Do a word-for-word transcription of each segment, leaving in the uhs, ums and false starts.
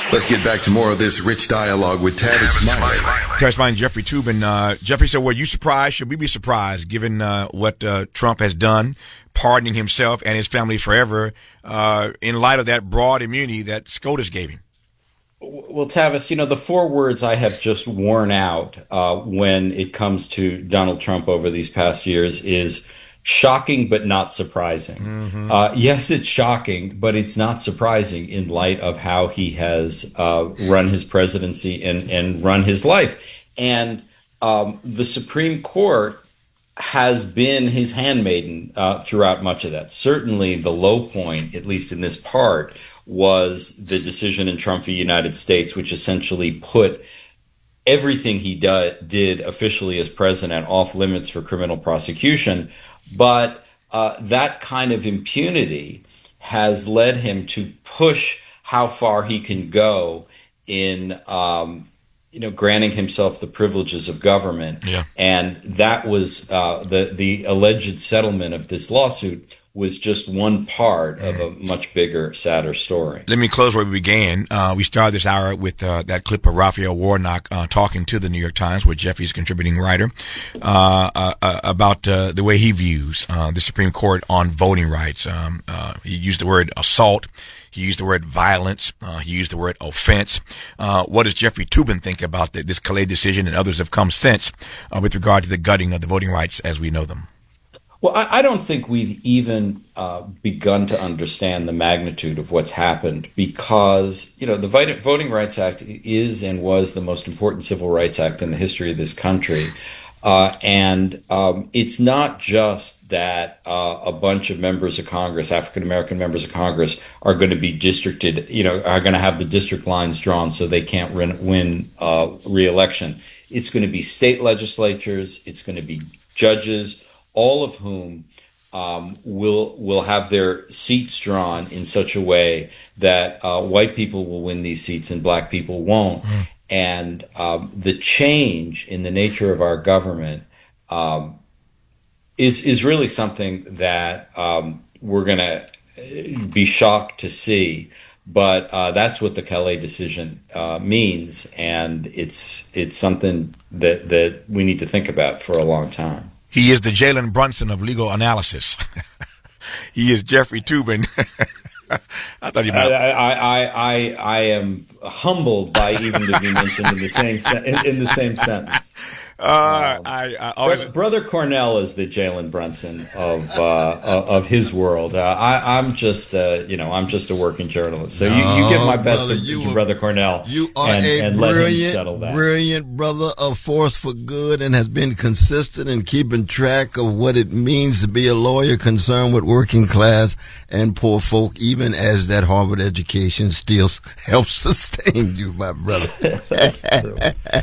Let's get back to more of this rich dialogue with Tavis Smiley. Tavis Smiley and Jeffrey Toobin. Uh, Jeffrey said, were you surprised? Should we be surprised given uh, what uh, Trump has done, pardoning himself and his family forever uh, in light of that broad immunity that SCOTUS gave him? Well, Tavis, you know, the four words I have just worn out uh, when it comes to Donald Trump over these past years is shocking but not surprising. Mm-hmm. Uh, yes, it's shocking, but it's not surprising in light of how he has uh, run his presidency and, and run his life. And um, the Supreme Court has been his handmaiden uh, throughout much of that. Certainly the low point, at least in this part, was the decision in Trump v. United States, which essentially put everything he do- did officially as president off limits for criminal prosecution. But uh, that kind of impunity has led him to push how far he can go in, um, you know, granting himself the privileges of government. Yeah. And that was uh, the the alleged settlement of this lawsuit was just one part of a much bigger, sadder story. Let me close where we began. Uh, we started this hour with uh, that clip of Raphael Warnock uh, talking to the New York Times, where Jeffy's contributing writer, uh, uh, uh, about uh, the way he views uh, the Supreme Court on voting rights. Um, uh, he used the word assault. He used the word violence. Uh, he used the word offense. Uh, what does Jeffrey Toobin think about the, this Calais decision, and others have come since uh, with regard to the gutting of the voting rights as we know them? Well, I, I don't think we've even uh, begun to understand the magnitude of what's happened because, you know, the Voting Rights Act is and was the most important civil rights act in the history of this country. Uh, and um, it's not just that uh, a bunch of members of Congress, African-American members of Congress, are going to be districted, you know, are going to have the district lines drawn so they can't win, win uh, re-election. It's going to be state legislatures. It's going to be judges, all of whom um, will will have their seats drawn in such a way that uh, white people will win these seats and black people won't. Mm. And um, the change in the nature of our government um, is is really something that um, we're going to be shocked to see. But uh, that's what the Calais decision uh, means, and it's it's something that that we need to think about for a long time. He is the Jalen Brunson of legal analysis. He is Jeffrey Toobin. I thought you meant. I, I, I, I, I am humbled by even to be mentioned in the same se- in, in the same sentence. Uh, um, I, I always... Brother Cornell is the Jalen Brunson of uh, of his world. Uh, I, I'm just, uh, you know, I'm just a working journalist. So no, you, you give my best brother, to, to are, Brother Cornell. You are and, a and brilliant, let him settle that. brilliant brother, a force for good, and has been consistent in keeping track of what it means to be a lawyer concerned with working class and poor folk, even as that Harvard education still helps sustain you, my brother. That's true.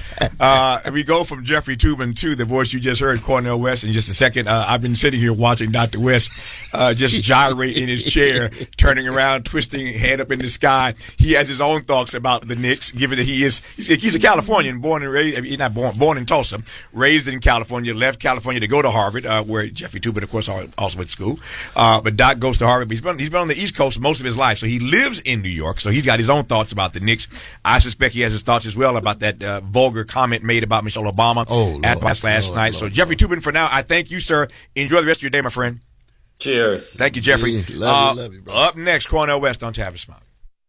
uh, we go from Jeffrey Toobin to the voice you just heard, Cornel West, in just a second. Uh, I've been sitting here watching Doctor West uh, just gyrate in his chair, turning around, twisting head up in the sky. He has his own thoughts about the Knicks, given that he is he's a Californian, born and raised. He's not born born in Tulsa, raised in California, left California to go to Harvard, uh, where Jeffrey Toobin, of course, also went to school. Uh, but Doc goes to Harvard. But he's been he's been on the East Coast most of his life, so he lives in New York. So he's got his own thoughts about the Knicks. I suspect he has his thoughts as well about that uh, vulgar comment made about Michelle Obama. Oh, at last Lord, night. Lord, so, Jeffrey Lord. Toobin, for now, I thank you, sir. Enjoy the rest of your day, my friend. Cheers. Thank you, Jeffrey. Yeah, love uh, you, love you, bro. Up next, Cornel West on Tavis Smiley.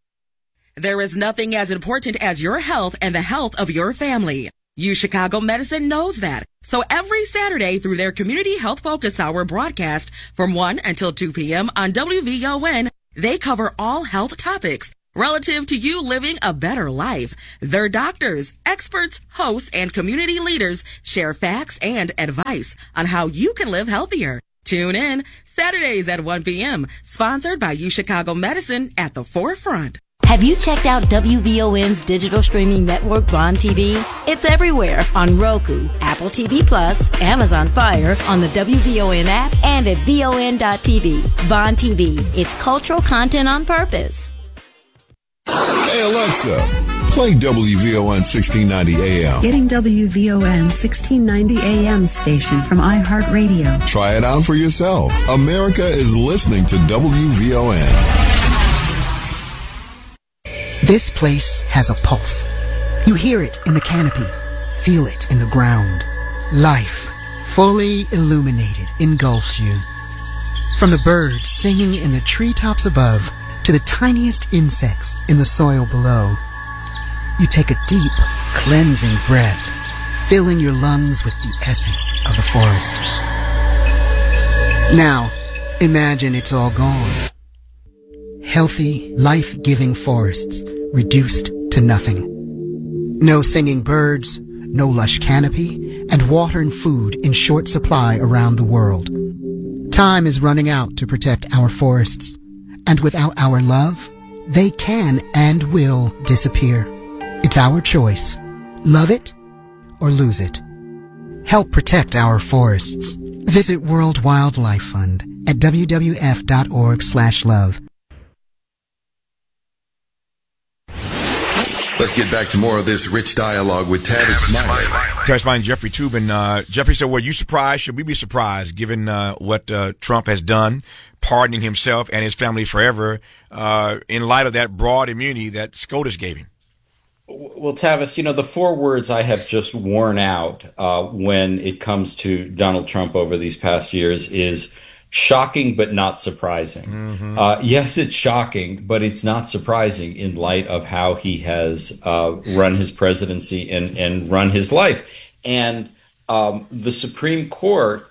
There is nothing as important as your health and the health of your family. U Chicago Medicine knows that. So every Saturday through their Community Health Focus Hour broadcast from one until two p.m. on W V O N, they cover all health topics relative to you living a better life. Their doctors, experts, hosts, and community leaders share facts and advice on how you can live healthier. Tune in Saturdays at one p.m., sponsored by U Chicago Medicine at the forefront. Have you checked out W V O N's digital streaming network, Vaughn T V? It's everywhere on Roku, Apple T V Plus, Amazon Fire, on the W V O N app, and at V O N dot T V. Vaughn T V. It's cultural content on purpose. Hey Alexa, play W V O N sixteen ninety A M. Getting W V O N sixteen ninety A M station from iHeartRadio. Try it out for yourself. America is listening to W V O N. This place has a pulse. You hear it in the canopy, feel it in the ground. Life, fully illuminated, engulfs you. From the birds singing in the treetops above to the tiniest insects in the soil below, you take a deep, cleansing breath, filling your lungs with the essence of the forest. Now, imagine it's all gone. Healthy, life-giving forests reduced to nothing. No singing birds, no lush canopy, and water and food in short supply around the world. Time is running out to protect our forests, and without our love, they can and will disappear. It's our choice. Love it or lose it. Help protect our forests. Visit World Wildlife Fund at w w f dot org slash love. Let's get back to more of this rich dialogue with Tavis Smiley. Tavis Smiley and Jeffrey Toobin. Uh, Jeffrey said, were you surprised? Should we be surprised given uh, what uh, Trump has done, pardoning himself and his family forever uh, in light of that broad immunity that SCOTUS gave him? Well, Tavis, you know, the four words I have just worn out uh, when it comes to Donald Trump over these past years is shocking but not surprising. Mm-hmm. Uh, yes, it's shocking, but it's not surprising in light of how he has uh, run his presidency and, and run his life. And um, the Supreme Court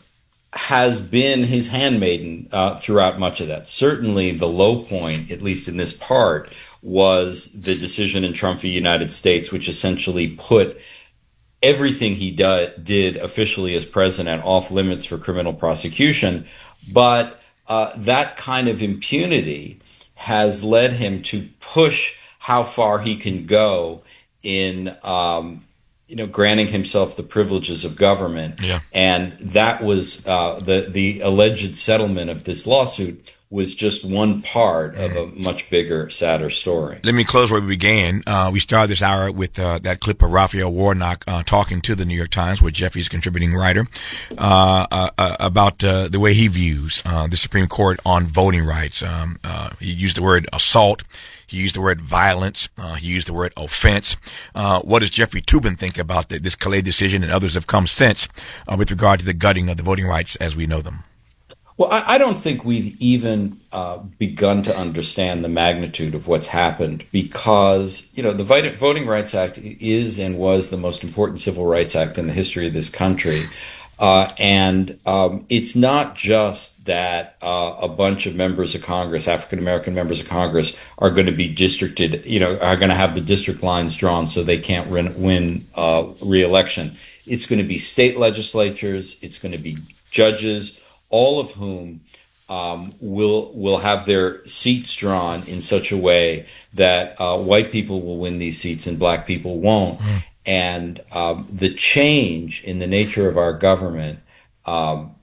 has been his handmaiden uh, throughout much of that. Certainly the low point, at least in this part, was the decision in Trump v. United States, which essentially put everything he do- did officially as president off limits for criminal prosecution. But uh, that kind of impunity has led him to push how far he can go in, um, you know, granting himself the privileges of government. Yeah. And that was uh, the the alleged settlement of this lawsuit was just one part of a much bigger, sadder story. Let me close where we began. Uh, we started this hour with uh, that clip of Raphael Warnock uh, talking to the New York Times, where Jeffy's contributing writer, uh, uh, uh, about uh, the way he views uh, the Supreme Court on voting rights. Um, uh, he used the word assault. He used the word violence. Uh, he used the word offense. Uh, what does Jeffrey Toobin think about the, this Calais decision, and others have come since uh, with regard to the gutting of the voting rights as we know them? Well, I, I don't think we've even uh, begun to understand the magnitude of what's happened because, you know, the Voting Rights Act is and was the most important civil rights act in the history of this country. Uh, and um, it's not just that uh, a bunch of members of Congress, African-American members of Congress, are going to be districted, you know, are going to have the district lines drawn so they can't win, win uh, re-election. It's going to be state legislatures. It's going to be judges, all of whom um, will will have their seats drawn in such a way that uh, white people will win these seats and black people won't. Mm. And um, the change in the nature of our government um,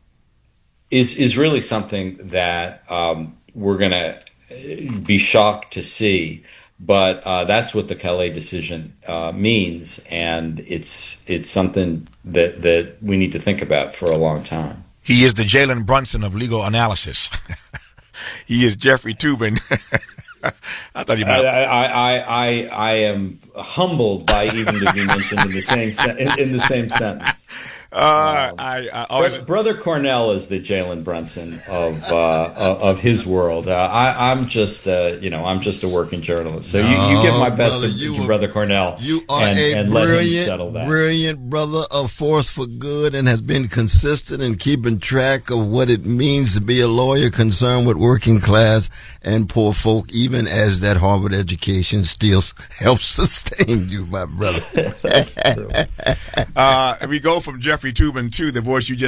is is really something that um, we're going to be shocked to see. But uh, that's what the Calais decision uh, means, and it's it's something that that we need to think about for a long time. He is the Jalen Brunson of legal analysis. He is Jeffrey Toobin. I thought he might. I, I, I, I am humbled by even to be mentioned in the same se- in, in the same sentence. Uh, um, I, I always... Brother, Brother Cornell is the Jalen Brunson of uh, of his world. Uh, I, I'm just uh, you know I'm just a working journalist. So no, you, you give my best brother, to, to Brother Cornell. You are and, a and brilliant, let him settle that. brilliant brother, a force for good, and has been consistent in keeping track of what it means to be a lawyer concerned with working class and poor folk, even as that Harvard education still helps sustain you, my brother. uh, we go from Jeffrey Toobin to the voice you just